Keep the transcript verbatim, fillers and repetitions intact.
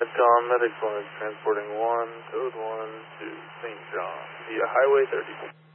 SATCOM, Medics one is transporting one, code one to Saint John via Highway thirty.